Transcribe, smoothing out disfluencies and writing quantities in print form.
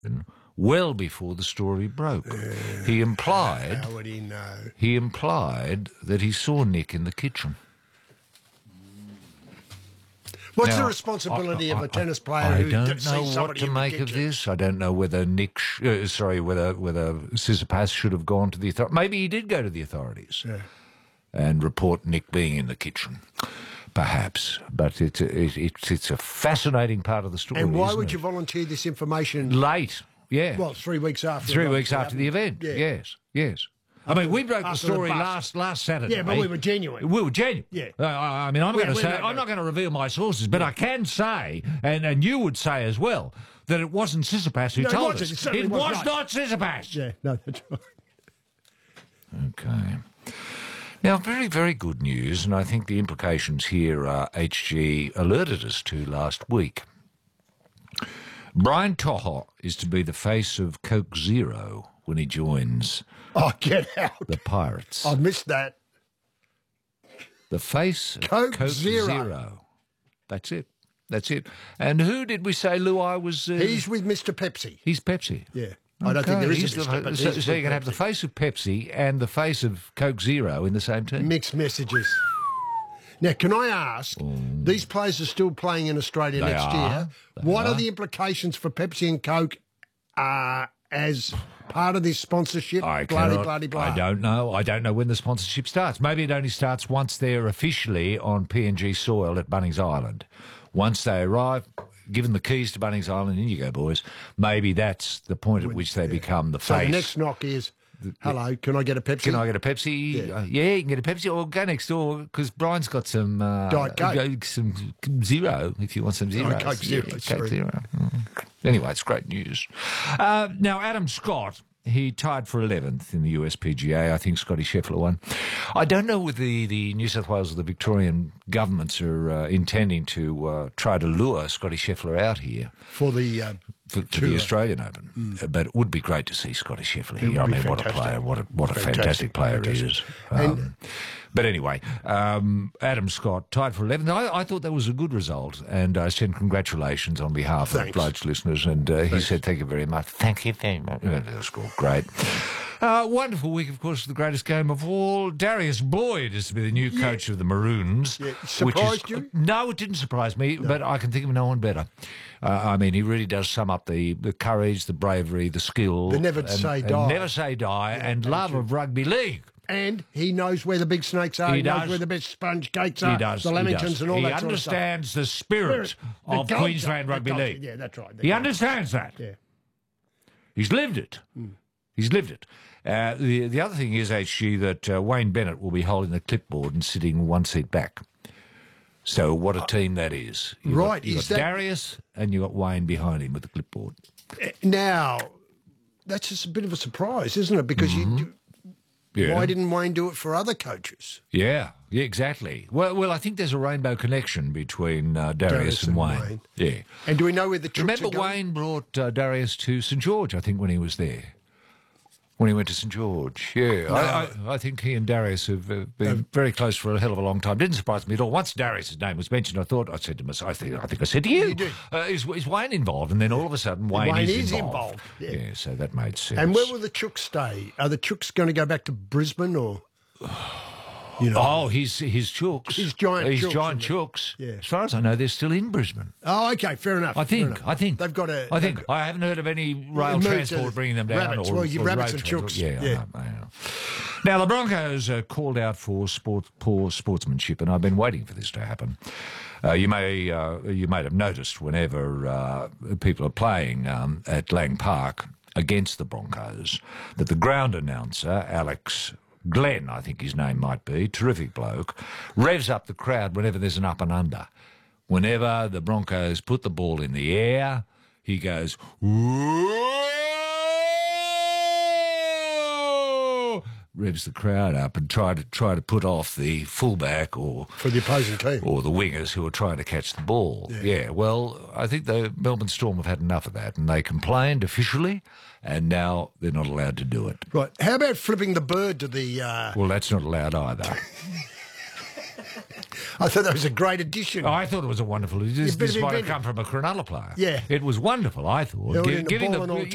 well before the story broke. He implied... How would he know? He implied that he saw Nick in the kitchen. What's Now, the responsibility of a tennis player I who don't sees know what somebody to in the make of kitchen? this. I don't know whether whether Tsitsipas should have gone to the authorities. Maybe he did go to the authorities and report Nick being in the kitchen. Perhaps, but it's a fascinating part of the story. And why isn't would it? you volunteer this information? Late? Yeah. Well, 3 weeks after. 3 weeks after the event. Yeah. Yes. I mean, we broke the After the story bust. last Saturday. Yeah, but we were genuine. We were genuine. Yeah. I mean, I'm not going to reveal my sources, but I can say, and you would say as well, that it wasn't Tsitsipas who told us. It certainly It was was not Tsitsipas. Yeah, no, that's right. Okay. Now, very, very good news, and I think the implications here HG alerted us to last week. Brian Toho is to be the face of Coke Zero when he joins Oh, get out. the Pirates. I missed that. The face of Coke Coke Zero. Zero. That's it. And who did we say Luai was? He's with Mr. Pepsi. He's Pepsi. Yeah. I don't think there is He's a Mr. Pepsi. so He's you're with going to have the Pepsi. face of Pepsi and the face of Coke Zero in the same team? Mixed messages. Now, can I ask, these players are still playing in Australia They next are. year. They What are. are the implications for Pepsi and Coke as part of this sponsorship? I Blah, cannot, blah, blah. I don't know. I don't know when the sponsorship starts. Maybe it only starts once they're officially on PNG soil at Bunnings Island. Once they arrive, given the keys to Bunnings Island, in you go, boys. Maybe that's the point at which they become the So face. the next knock is, hello, can I get a Pepsi? Can I get a Pepsi? Yeah, you can get a Pepsi, or go next door because Brian's got some Diet Coke. some Zero if you want some Zero. Coke Zero, Coke sorry. Zero. Anyway, it's great news. Now, Adam Scott. He tied for 11th in the USPGA. I think Scotty Scheffler won. I don't know whether the New South Wales or the Victorian governments are intending to try to lure Scotty Scheffler out here For the for the Australian Open. But it would be great to see Scotty Scheffler here. I would be mean, what a fantastic. player! What a fantastic player he is. But anyway, Adam Scott tied for 11th. I thought that was a good result, and I sent congratulations on behalf of Thanks. Blokes listeners, and he said, thank you very much. Thank you very much. That was great. Wonderful week, of course, the greatest game of all. Darius Boyd is to be the new coach of the Maroons. Yeah. Surprised you? No, it didn't surprise me, but I can think of no one better. I mean, he really does sum up the courage, the bravery, the skill. The never say die. Never say die, and love of rugby league. And he knows where the big snakes are. He knows where the best sponge cakes are. He does. The Lamingtons and all he that sort of stuff. He understands the spirit The of culture, Queensland the Rugby culture. League. Yeah, that's right. He understands that. Yeah. He's lived it. He's lived it. The other thing is, HG, that Wayne Bennett will be holding the clipboard and sitting one seat back. So what a team that is. Right, You've is got that- Darius and you've got Wayne behind him with the clipboard. Now, that's just a bit of a surprise, isn't it? Because Yeah. why didn't Wayne do it for other coaches? Yeah, exactly. Well, I think there's a rainbow connection between Darius and Wayne. Yeah. And do we know where the troops Remember, are going? Wayne brought Darius to St George, I think, when he was there. When he went to St George, yeah. I think he and Darius have been very close for a hell of a long time. Didn't surprise me at all. Once Darius' name was mentioned, I said to myself, I think I said to you, You did. is Wayne involved? And then all of a sudden, Wayne is involved. Yeah. So that made sense. And where will the Chooks stay? Are the Chooks going to go back to Brisbane or? Oh, his Chooks. His giant His Chooks, giant isn't it? Chooks. Yeah. As far as I know, they're still in Brisbane. Oh, okay, fair enough. I fair think. enough. They've got a. I think. I haven't heard of any rail Moved to transport bringing them down. rabbits. Or, Well, you or rabbits road and transport. chooks. Yeah. Yeah. I know. Now, the Broncos are called out for poor sportsmanship, and I've been waiting for this to happen. You may have noticed whenever people are playing at Lang Park against the Broncos that the ground announcer, Alex Glenn, I think his name might be, terrific bloke, revs up the crowd whenever there's an up and under. Whenever the Broncos put the ball in the air, he goes, "Whoa!" revs the crowd up and try to put off the fullback or For the opposing team. or the wingers who are trying to catch the ball. Yeah, well, I think the Melbourne Storm have had enough of that, and they complained officially, and now they're not allowed to do it. Right. How about flipping the bird to the... Well, that's not allowed either. I thought that was a great addition. I thought it was a wonderful... This bit of might have inventive. come from a Cronulla player. Yeah. It was wonderful, I thought. Held in the ball and all